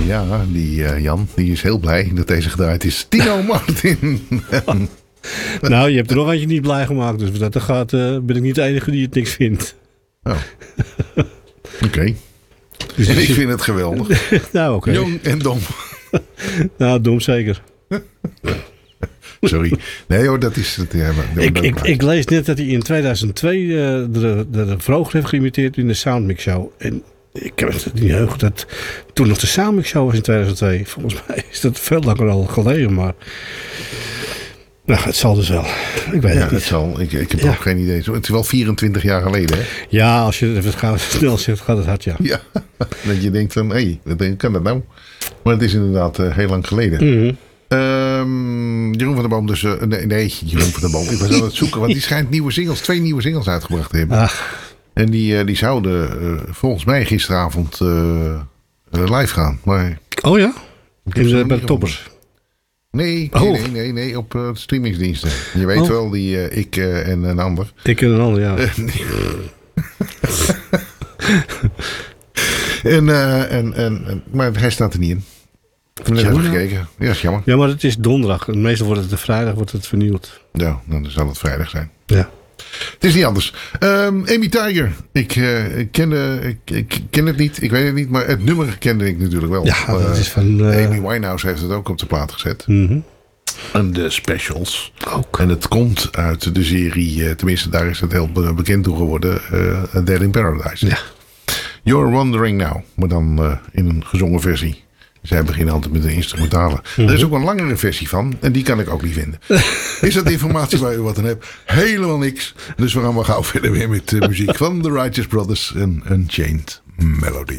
Ja, die Jan, die is heel blij dat deze gedraaid is. Tino Martin. Nou, je hebt er nog eentje niet blij gemaakt. Dus dat gaat, ben ik niet de enige die het niks vindt. Oh. Oké. Dus En ik vind het geweldig. Nou, oké. Jong en dom. Nou, dom zeker. Sorry. Nee hoor, dat is het. Ja, Ik lees net dat hij in 2002 de Vroger heeft geïmiteerd in de Soundmix Show. En ik heb het niet heugen dat toen nog de Soundmix Show was in 2002. Volgens mij is dat veel langer al geleden, maar... Nou, het zal dus wel. Ik weet het niet. Het zal. Ik heb ook geen idee. Het is wel 24 jaar geleden, hè? Ja, als je het snel zegt, gaat het hard, ja. Ja, dat je denkt van, hé, wat kan dat nou? Maar het is inderdaad heel lang geleden. Mm-hmm. Jeroen van der Boom dus... nee, Jeroen van der Boom. Ik was aan het zoeken, want die schijnt 2 nieuwe singles uitgebracht te hebben. Ach. En die zouden volgens mij gisteravond live gaan. Maar Oh ja? Bij de gevonden. toppers. Nee, op streamingsdiensten. Je weet wel, die ik en een ander. Ik en een ander, ja. Maar hij staat er niet in. Ik heb net even gekeken. Ja, is jammer. Ja, maar het is donderdag. Meestal wordt het de vrijdag vernieuwd. Ja, dan zal het vrijdag zijn. Ja. Het is niet anders. Amy Tiger. Ik ken het niet. Ik weet het niet. Maar het nummer kende ik natuurlijk wel. Ja, dat is van... Amy Winehouse heeft het ook op de plaat gezet. Mm-hmm. En de specials. Ook. En het komt uit de serie. Tenminste, daar is het heel bekend toe geworden. Dead in Paradise. Ja. You're Wondering Now. Maar dan in een gezongen versie. Zij beginnen altijd met de instrumentale. Mm-hmm. Er is ook een langere versie van. En die kan ik ook niet vinden. Is dat informatie waar u wat aan hebt? Helemaal niks. Dus we gaan maar gauw verder weer met de muziek van The Righteous Brothers en Unchained Melody.